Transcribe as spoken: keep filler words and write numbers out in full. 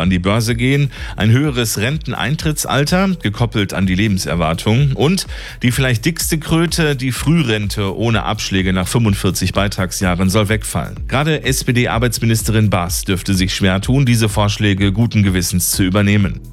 an die Börse gehen, ein höheres Renteneintrittsalter, gekoppelt an die Lebenserwartung und die vielleicht dickste Kröte, die Frührente ohne Abschläge nach fünfundvierzig Beitragsjahren soll wegfallen. Gerade S P D-Arbeitsministerin Baas dürfte sich schwer tun, diese Vorschläge guten Gewissens zu übernehmen.